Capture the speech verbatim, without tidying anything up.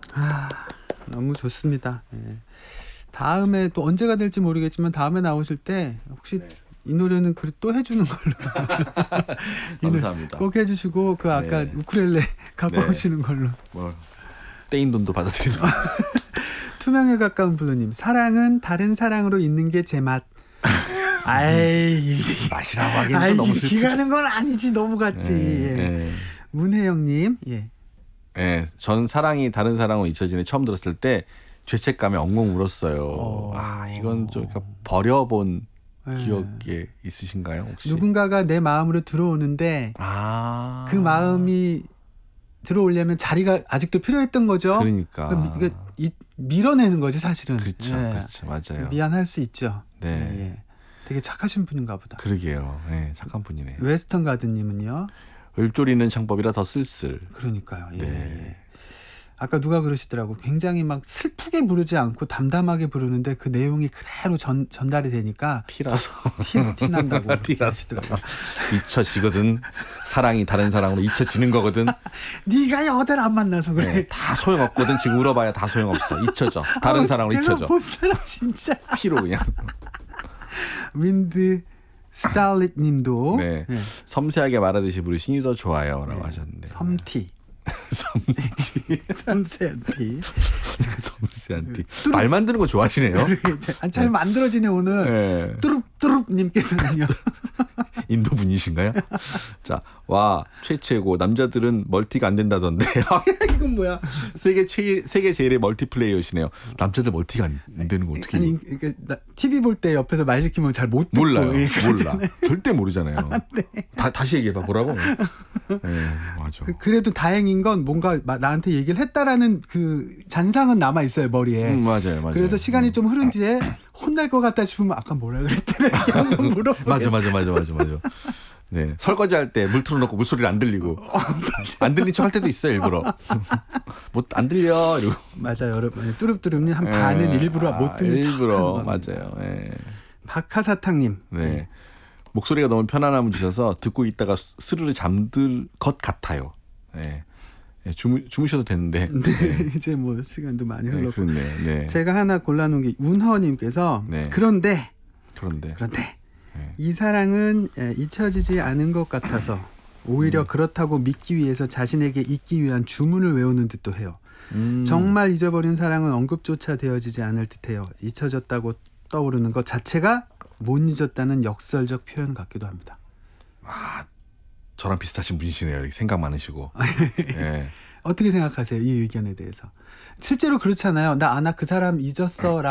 아, 너무 좋습니다. 예. 다음에 또 언제가 될지 모르겠지만 다음에 나오실 때 혹시 네. 이 노래는 또 해주는 걸로. 감사합니다. 꼭 해주시고 그 아까 네. 우쿨렐레 갖고 네. 오시는 걸로. 뭐 떼인 돈도 받아드리겠습니다. 투명에 가까운 블루님, 사랑은 다른 사랑으로 있는 게 제 맛. 아이 맛이라고 하기는 너무 슬프죠. 기가는 건 아니지, 너무 같지. 네, 예. 네. 문혜영님, 예. 네, 전 사랑이 다른 사랑으로 잊혀지네 처음 들었을 때 죄책감에 엉엉 울었어요. 어. 아, 이건 좀 그러니까 버려본 네. 기억에 있으신가요, 혹시? 누군가가 내 마음으로 들어오는데 아. 그 마음이 들어오려면 자리가 아직도 필요했던 거죠. 그러니까 이게 이, 밀어내는 거지 사실은. 그렇죠, 예. 그렇죠, 맞아요. 미안할 수 있죠. 네, 예, 예. 되게 착하신 분인가 보다. 그러게요. 네, 착한 분이네요. 웨스턴 가든님은요. 을조리는 창법이라 더 쓸쓸. 그러니까요. 예. 네. 아까 누가 그러시더라고. 굉장히 막 슬프게 부르지 않고 담담하게 부르는데 그 내용이 그대로 전, 전달이 되니까 티라서 티, 티 난다고 티라시더라고. 잊혀지거든. 사랑이 다른 사랑으로 잊혀지는 거거든. 네가 여자를 안 만나서 그래. 네, 다 소용없거든. 지금 울어봐야 다 소용없어. 잊혀져. 다른 어, 사랑으로 잊혀져. 못 살아 진짜. 피로 그냥. 윈드 스타릿 님도 네. 네. 섬세하게 말하듯이 부르시니 더 좋아요 라고 네. 하셨는데. 섬티. 섬티. 섬세한 티. 섬세한 티. 말 만드는 거 좋아하시네요. 잘 네. 만들어지네 오늘. 네. 뚜룹뚜룹 님께서는요. 인도 분이신가요? 자, 와 최최고 남자들은 멀티가 안 된다던데. 이건 뭐야? 세계 최 세계 제일의 멀티플레이어시네요. 남자들 멀티가 안 되는 거 어떻게? 아니 그러니까 티비 볼 때 옆에서 말 시키면 잘 못 듣고. 몰라요. 예, 몰라. 절대 모르잖아요. 네. 다 다시 얘기해봐 보라고. 네, 맞아. 그, 그래도 다행인 건 뭔가 나한테 얘기를 했다라는 그 잔상은 남아 있어요 머리에. 음, 맞아요, 맞아요. 그래서 시간이 음. 좀 흐른 뒤에 혼날 것 같다 싶으면 아까 뭐라 그랬더라 한번 물어보게. 맞아, 맞아, 맞아, 맞아, 맞아. 네, 설거지 할 때 물 틀어놓고 물소리를 안 들리고 안 들린 척 할 때도 있어요 일부러. 뭐 안 들려 이러고. 맞아요 여러분. 뚜룹뚜룹님 한 반은 에, 일부러 못 듣는 척. 일부러 맞아요. 예. 박하사탕님. 네. 네. 목소리가 너무 편안함을 주셔서 듣고 있다가 스르르 잠들 것 같아요. 네. 네, 주무, 주무셔도 되는데. 네, 네. 이제 뭐 시간도 많이 흘렀고. 네, 네. 제가 하나 골라놓은 게 운허님께서 네. 그런데 그런데 그런데 네. 이 사랑은 잊혀지지 않은 것 같아서 오히려 음. 그렇다고 믿기 위해서 자신에게 잊기 위한 주문을 외우는 듯도 해요. 음. 정말 잊어버린 사랑은 언급조차 되어지지 않을 듯해요. 잊혀졌다고 떠오르는 것 자체가 못 잊었다는 역설적 표현 같기도 합니다. 아, 저랑 비슷하신 분이시네요. 생각 많으시고. 네. 어떻게 생각하세요? 이 의견에 대해서. 실제로 그렇잖아요. 나, 아, 나 그 사람 잊었어 라고